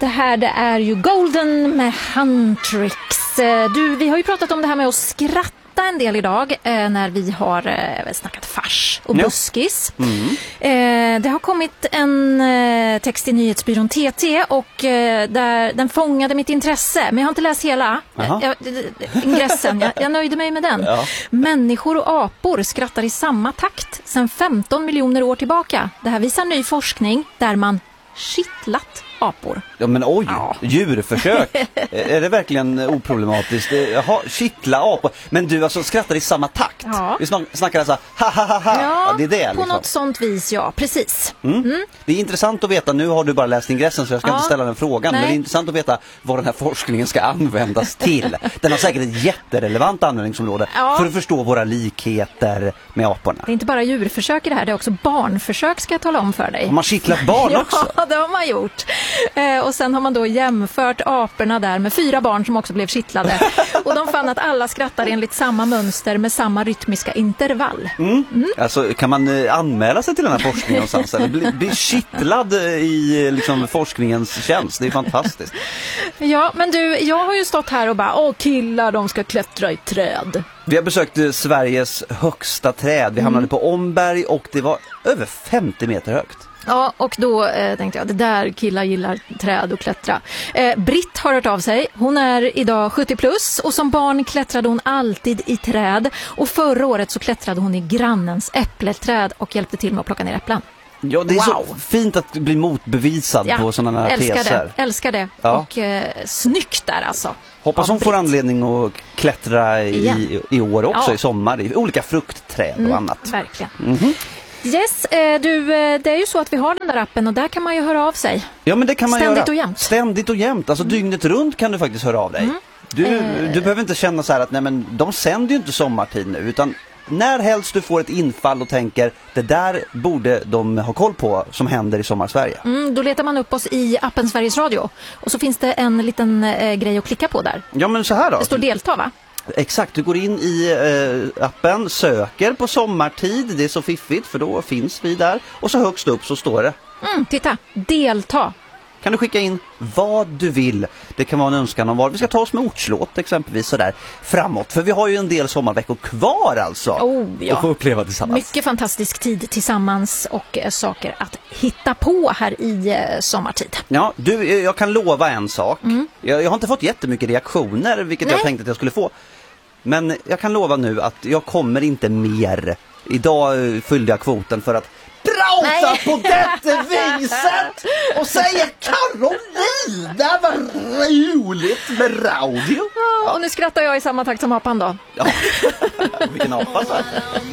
det här det är ju Golden med Huntrix. Vi har ju pratat om det här med att skratta en del idag när vi har snackat fars och buskis. Det har kommit en text i nyhetsbyrån TT och den fångade mitt intresse, men jag har inte läst hela ingressen. Jag nöjde mig med den. Ja. Människor och apor skrattar i samma takt sedan 15 miljoner år tillbaka. Det här visar ny forskning där man kittlat apor. Ja men oj, djurförsök. Är det verkligen oproblematiskt? Jaha, kittla apor. Men du alltså skrattar i samma takt. Ja. Vi snackar alltså ha. Ja, det är det på liksom. Något sånt vis, ja, precis. Det är intressant att veta, nu har du bara läst ingressen så jag ska inte ställa den frågan. Nej. Men det är intressant att veta vad den här forskningen ska användas till. Den har säkert ett jätterelevant användningsområde för att förstå våra likheter med aporna. Det är inte bara djurförsök i det här, det är också barnförsök, ska jag tala om för dig. Har man kittlat barn också? Ja, det har man gjort. Och sen har man då jämfört aporna där med 4 barn som också blev kittlade. Och de fann att alla skrattar enligt samma mönster med samma rytmiska intervall. Alltså, kan man anmäla sig till den här forskningen någonstans? Eller bli kittlad i liksom, forskningens tjänst? Det är fantastiskt. Ja, men du, jag har ju stått här och bara, killar, de ska klättra i träd. Vi har besökt Sveriges högsta träd. Vi hamnade på Omberg och det var över 50 meter högt. Ja, och då tänkte jag, det där killar gillar träd och klättra. Britt har hört av sig. Hon är idag 70 plus och som barn klättrade hon alltid i träd. Och förra året så klättrade hon i grannens äppleträd och hjälpte till med att plocka ner äpplen. Ja, det är så fint att bli motbevisad på sådana här teser. Älskar det. Ja. Och snyggt där alltså. Hoppas hon får anledning att klättra i år också, i sommar, i olika fruktträd och annat. Verkligen. Yes, det är ju så att vi har den där appen och där kan man ju höra av sig. Ja, men det kan man ständigt och jämt. Ständigt och jämt. Alltså dygnet runt kan du faktiskt höra av dig. Du behöver inte känna så här att nej, men de sänder ju inte sommartid nu, utan när helst du får ett infall och tänker det där borde de ha koll på som händer i Sommarsverige. Då letar man upp oss i appen Sveriges Radio och så finns det en liten grej att klicka på där. Ja, men så här då. Det står delta, va? Exakt, du går in i appen, söker på sommartid, det är så fiffigt för då finns vi där. Och så högst upp så står det. Titta, delta. Kan du skicka in vad du vill. Det kan vara en önskan om vad vi ska ta oss med ortslåt exempelvis sådär framåt. För vi har ju en del sommarveckor kvar alltså. Och få uppleva tillsammans. Mycket fantastisk tid tillsammans och saker att hitta på här i sommartid. Ja, jag kan lova en sak. Jag har inte fått jättemycket reaktioner, vilket jag tänkte att jag skulle få. Men jag kan lova nu att jag kommer inte mer. Idag fyllde jag kvoten för att prata på detta viset och säga Carolina, vad roligt med radio. Och nu skrattar jag i samma takt som apan då. Ja, vilken apa.